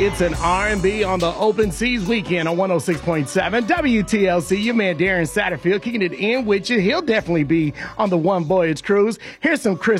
It's an R&B on the Open Seas weekend on 106.7 WTLC. Your man Darren Satterfield kicking it in with you. He'll definitely be on the One Voyage cruise. Here's some Chris